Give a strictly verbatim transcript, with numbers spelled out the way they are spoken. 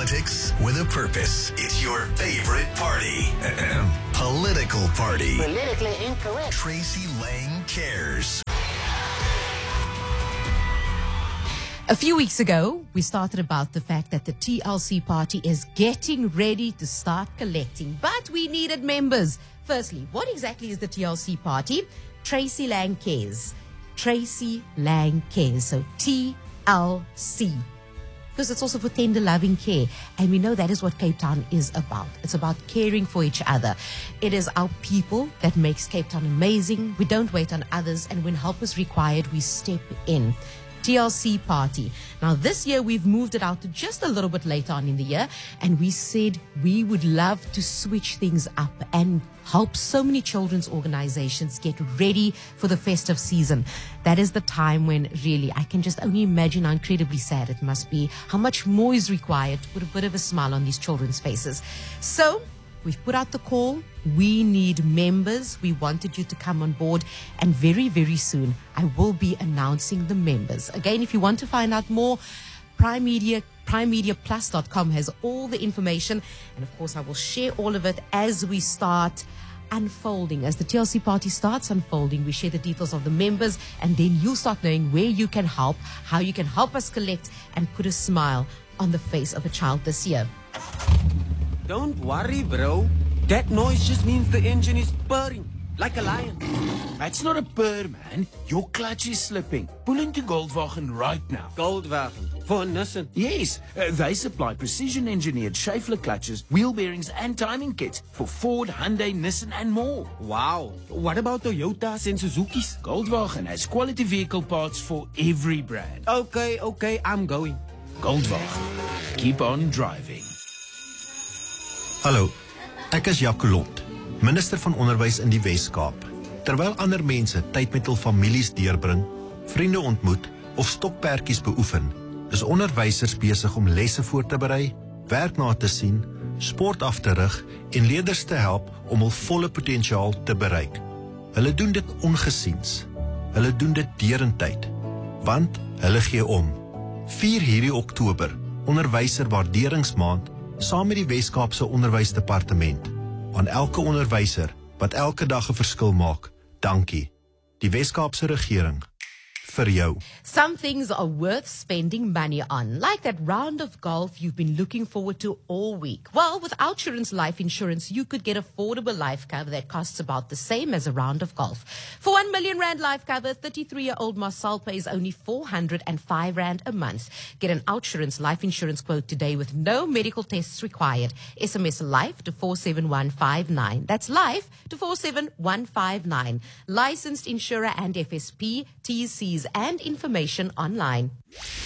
Politics with a purpose. It's your favorite party. Political party. Politically incorrect. Tracy Lang Cares. A few weeks ago, we started about the fact that the T L C party is getting ready to start collecting, but we needed members. Firstly, what exactly is the T L C party? Tracy Lang Cares. Tracy Lang Cares. So T L C. Because it's also for tender loving care. And we know that is what Cape Town is about. It's about caring for each other. It is our people that makes Cape Town amazing. We don't wait on others, and when help is required, we step in. T L C party. Now this year we've moved it out to just a little bit later on in the year, and we said we would love to switch things up and help so many children's organizations get ready for the festive season. That is the time when really I can just only imagine how incredibly sad it must be, how much more is required to put a bit of a smile on these children's faces. So we've put out the call. We need members. We wanted you to come on board. And very, very soon, I will be announcing the members. Again, if you want to find out more, Prime Media, prime media plus dot com has all the information. And of course, I will share all of it as we start unfolding. As the T L C party starts unfolding, we share the details of the members, and then you'll start knowing where you can help, how you can help us collect and put a smile on the face of a child this year. Don't worry, bro. That noise just means the engine is purring, like a lion. That's not a purr, man. Your clutch is slipping. Pull into Goldwagen right now. Goldwagen, for Nissan. Yes, uh, they supply precision-engineered Schaeffler clutches, wheel bearings and timing kits for Ford, Hyundai, Nissan and more. Wow. What about Toyotas and Suzuki's? Goldwagen has quality vehicle parts for every brand. Okay, okay, I'm going. Goldwagen. Keep on driving. Hallo, ek is Jaco Lot, minister van onderwys in die Wes-Kaap. Terwyl ander mense tyd met hul families deurbring, vriende ontmoet of stokperdjies beoefen, is onderwysers besig om lesse voor te berei, werk na te sien, sport af te rig en leerders te help om hul volle potensiaal te bereik. Hulle doen dit ongesiens. Hulle doen dit derentyd, want hulle gee om. vier hierdie Oktober, onderwyser waarderingsmaand, saam met die Wes-Kaapse Onderwysdepartement. Aan elke onderwyser wat elke dag 'n verskil maak, dankie. Die Wes-Kaapse regering. Vir jou. Some things are worth spending money on, like that round of golf you've been looking forward to all week. Well, with Outsurance Life Insurance, you could get affordable life cover that costs about the same as a round of golf. For one million rand life cover, thirty-three-year-old Marcel pays only four hundred five rand a month. Get an Outsurance Life Insurance quote today with no medical tests required. S M S LIFE to four seven one five nine. That's LIFE to four seven one five nine. Licensed insurer and F S P, T's, C's and information online.